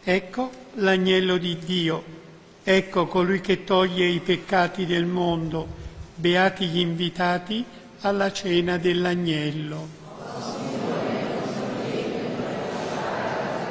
Ecco l'agnello di Dio, ecco colui che toglie i peccati del mondo, beati gli invitati alla cena dell'agnello.